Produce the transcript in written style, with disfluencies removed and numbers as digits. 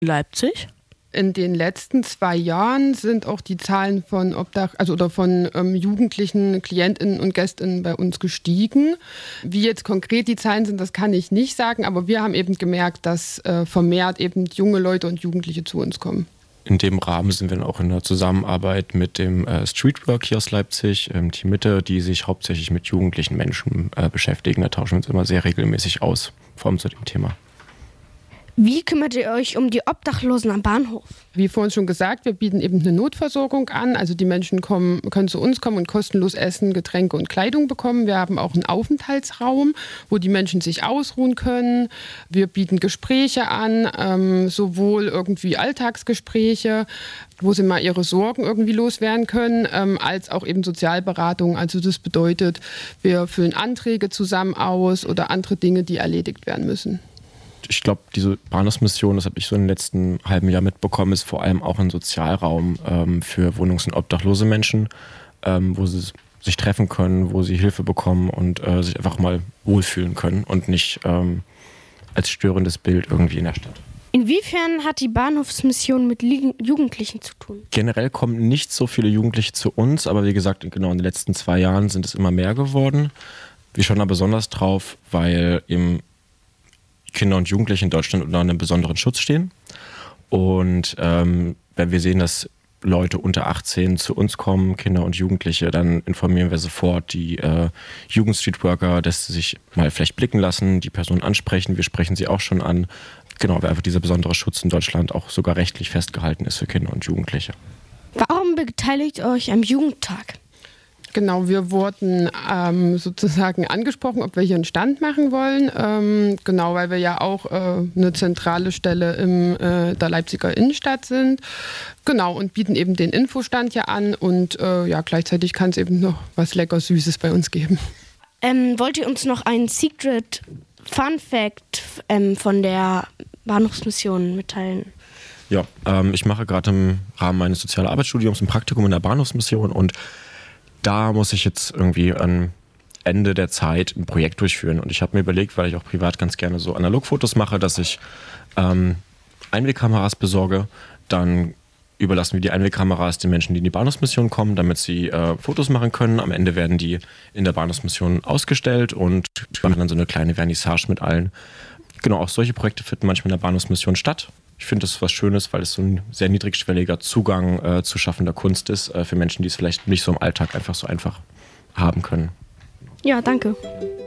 Leipzig? In den letzten 2 Jahren sind auch die Zahlen von von jugendlichen KlientInnen und GästInnen bei uns gestiegen. Wie jetzt konkret die Zahlen sind, das kann ich nicht sagen, aber wir haben eben gemerkt, dass vermehrt eben junge Leute und Jugendliche zu uns kommen. In dem Rahmen sind wir dann auch in der Zusammenarbeit mit dem Streetwork hier aus Leipzig, Team Mitte, die sich hauptsächlich mit jugendlichen Menschen beschäftigen. Da tauschen wir uns immer sehr regelmäßig aus, vor allem zu dem Thema. Wie kümmert ihr euch um die Obdachlosen am Bahnhof? Wie vorhin schon gesagt, wir bieten eben eine Notversorgung an. Also die Menschen können zu uns kommen und kostenlos Essen, Getränke und Kleidung bekommen. Wir haben auch einen Aufenthaltsraum, wo die Menschen sich ausruhen können. Wir bieten Gespräche an, sowohl irgendwie Alltagsgespräche, wo sie mal ihre Sorgen irgendwie loswerden können, als auch eben Sozialberatung. Also das bedeutet, wir füllen Anträge zusammen aus oder andere Dinge, die erledigt werden müssen. Ich glaube, diese Bahnhofsmission, das habe ich so im letzten halben Jahr mitbekommen, ist vor allem auch ein Sozialraum für wohnungs- und obdachlose Menschen, wo sie sich treffen können, wo sie Hilfe bekommen und sich einfach mal wohlfühlen können und nicht als störendes Bild irgendwie in der Stadt. Inwiefern hat die Bahnhofsmission mit Jugendlichen zu tun? Generell kommen nicht so viele Jugendliche zu uns, aber wie gesagt, genau in den letzten 2 Jahren sind es immer mehr geworden. Wir schauen da besonders drauf, weil eben Kinder und Jugendliche in Deutschland unter einem besonderen Schutz stehen. Und wenn wir sehen, dass Leute unter 18 zu uns kommen, Kinder und Jugendliche, dann informieren wir sofort die Jugendstreetworker, dass sie sich mal vielleicht blicken lassen, die Person ansprechen. Wir sprechen sie auch schon an. Genau, weil einfach dieser besondere Schutz in Deutschland auch sogar rechtlich festgehalten ist für Kinder und Jugendliche. Warum beteiligt ihr euch am Jugendtag? Genau, wir wurden sozusagen angesprochen, ob wir hier einen Stand machen wollen. Genau, weil wir ja auch eine zentrale Stelle in der Leipziger Innenstadt sind. Genau, und bieten eben den Infostand hier an. Und gleichzeitig kann es eben noch was lecker Süßes bei uns geben. Wollt ihr uns noch einen Secret Fun Fact von der Bahnhofsmission mitteilen? Ja, ich mache gerade im Rahmen meines Sozialarbeitsstudiums ein Praktikum in der Bahnhofsmission und da muss ich jetzt irgendwie am Ende der Zeit ein Projekt durchführen. Und ich habe mir überlegt, weil ich auch privat ganz gerne so Analogfotos mache, dass ich Einwegkameras besorge. Dann überlassen wir die Einwegkameras den Menschen, die in die Bahnhofsmission kommen, damit sie Fotos machen können. Am Ende werden die in der Bahnhofsmission ausgestellt und machen dann so eine kleine Vernissage mit allen. Genau, auch solche Projekte finden manchmal in der Bahnhofsmission statt. Ich finde, das ist was Schönes, weil es so ein sehr niedrigschwelliger Zugang zu schaffender Kunst ist für Menschen, die es vielleicht nicht so im Alltag einfach so einfach haben können. Ja, danke.